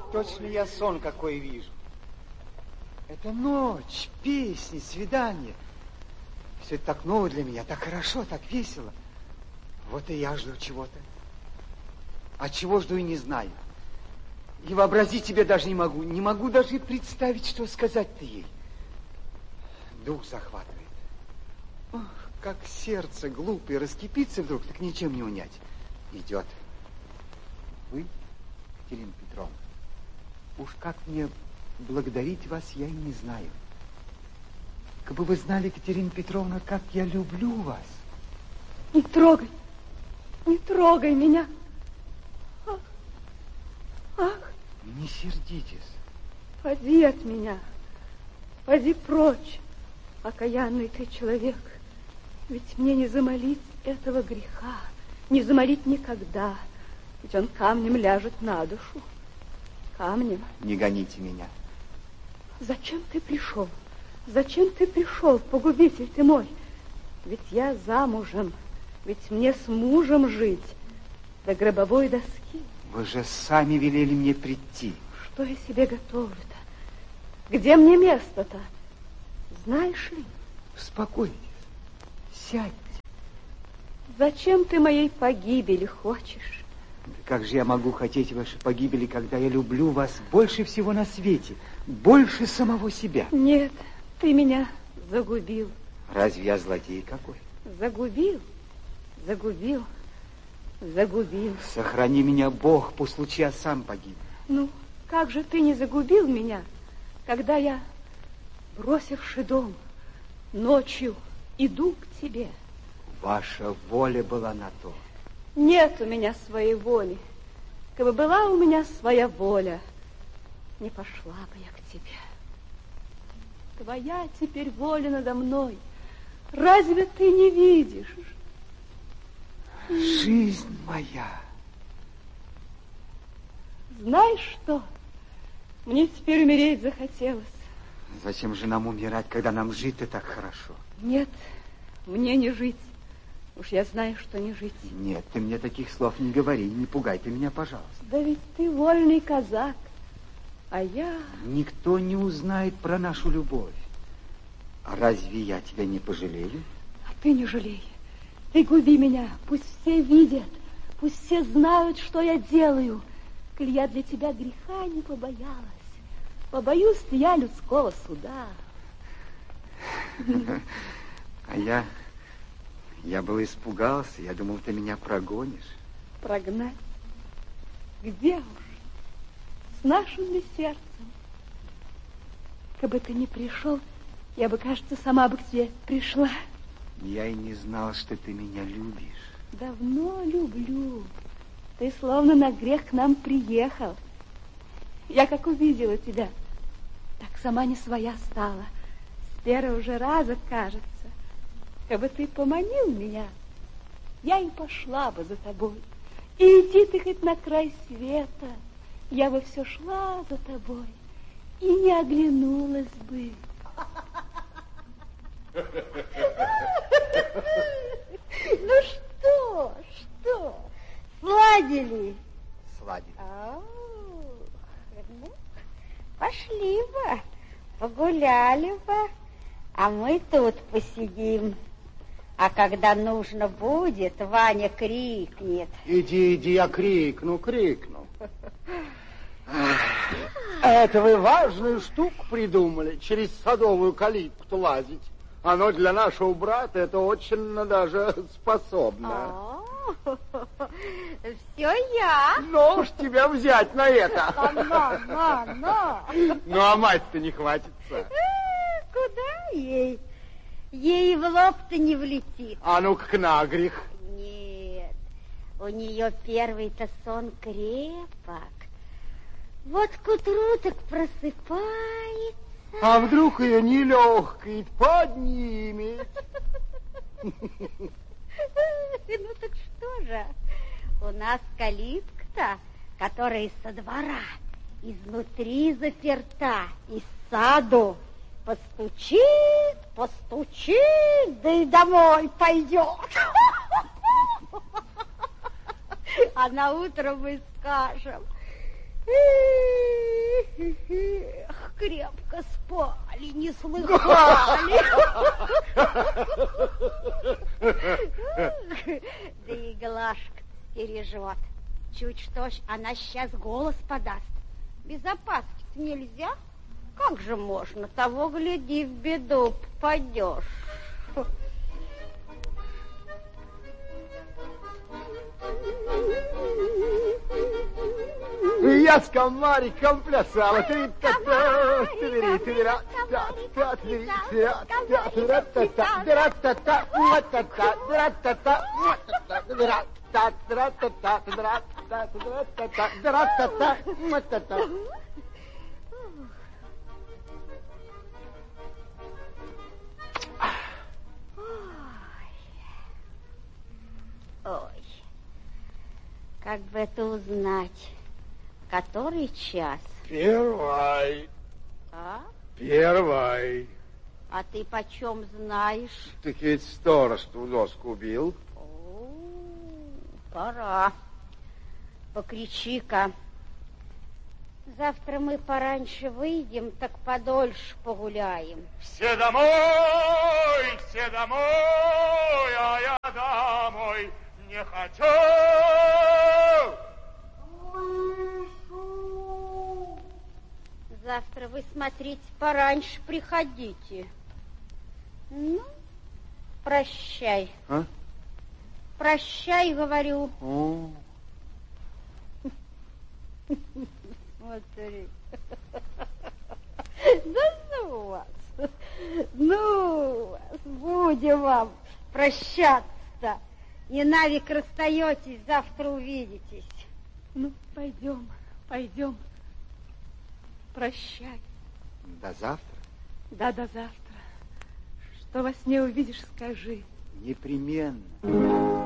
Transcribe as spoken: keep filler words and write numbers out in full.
Точно я сон какой вижу. Это ночь, песни, свидания. Все это так ново для меня, так хорошо, так весело. Вот и я жду чего-то. А чего жду и не знаю. И вообразить себе даже не могу. Не могу даже и представить, что сказать-то ей. Дух захватывает. Ох, как сердце глупое раскипится вдруг, так ничем не унять. Идет. Вы, Катерина Петровна, уж как мне благодарить вас, я и не знаю. Как бы вы знали, Катерина Петровна, как я люблю вас. Не трогай, не трогай меня. Ах, ах. Не сердитесь. Поди от меня, поди прочь, окаянный ты человек. Ведь мне не замолить этого греха, не замолить никогда. Ведь он камнем ляжет на душу. Камнем. Не гоните меня. Зачем ты пришел? Зачем ты пришел, погубитель ты мой? Ведь я замужем, ведь мне с мужем жить до гробовой доски. Вы же сами велели мне прийти. Что я себе готовлю-то? Где мне место-то? Знаешь ли? Успокойтесь, сядьте. Зачем ты моей погибели хочешь? Да как же я могу хотеть вашей погибели, когда я люблю вас больше всего на свете, больше самого себя? Нет, ты меня загубил. Разве я злодей какой? Загубил, загубил, загубил. Сохрани меня, Бог, по случаю я сам погиб. Ну, как же ты не загубил меня, когда я, бросивши дом, ночью иду к тебе? Ваша воля была на то. Нет у меня своей воли. Как бы была у меня своя воля, не пошла бы я к тебе. Твоя теперь воля надо мной. Разве ты не видишь? Жизнь моя. Знаешь что? Мне теперь умереть захотелось. Зачем же нам умирать, когда нам жить-то так хорошо? Нет, мне не жить. Уж я знаю, что не жить. Нет, ты мне таких слов не говори, не пугай ты меня, пожалуйста. Да ведь ты вольный казак, а я... Никто не узнает про нашу любовь. А разве я тебя не пожалею? А ты не жалей. Ты губи меня, пусть все видят, пусть все знают, что я делаю. Коль я для тебя греха не побоялась, побоюсь я людского суда. А я... Я был испугался, я думал, ты меня прогонишь. Прогнать? Где уж? С нашим ли сердцем? Кабы ты не пришел, я бы, кажется, сама бы к тебе пришла. Я и не знал, что ты меня любишь. Давно люблю. Ты словно на грех к нам приехал. Я как увидела тебя, так сама не своя стала. С первого же раза, кажется. Кабы ты поманил меня, я и пошла бы за тобой. И идти ты хоть на край света, я бы все шла за тобой и не оглянулась бы. Ну что, что, сладили? Сладили. Ну, пошли бы, погуляли бы, а мы тут посидим. А когда нужно будет, Ваня крикнет. Иди, иди, я крикну, крикну. Это вы важную штуку придумали, через садовую калитку лазить. Оно для нашего брата это очень даже способно. Все я. Ну уж тебя взять на это. На, на, на. Ну а мать-то не хватится. Куда ей? Ей в лоб-то не влетит. А ну как нагрех. Нет, у нее первый-то сон крепок. Вот к утру так просыпается. А вдруг ее нелегкой поднимет? Ну так что же, у нас калитка-то, которая со двора, изнутри заперта, из саду. Постучит, постучит, да и домой пойдет. А на утро мы скажем: Эх, крепко спали, не слыхали. Да и Глашка стережет. Чуть что ж, она сейчас голос подаст. Без опаски-то нельзя. Как же можно? Того, гляди, в беду попадешь. Я с комариком плясала. Ты та та ты ты та та та ты та та та та та та та вот та та та та та вот та та та та та та та та та та вот та та. Ой, как бы это узнать, который час? Первый. А? Первый. А ты почем знаешь? Так ведь сторож ту доску убил. О, пора. Покричи-ка. Завтра мы пораньше выйдем, так подольше погуляем. Все домой, все домой, а я домой не хочу. Завтра вы, смотрите, пораньше приходите. Ну, прощай. А? Прощай, говорю. О. Смотри. Да ну вас. Ну вас. Будем вам прощаться-то. Не навек расстаетесь, завтра увидитесь. Ну, пойдем, пойдем. Прощай. До завтра. Да, до завтра. Что во сне увидишь, скажи. Непременно.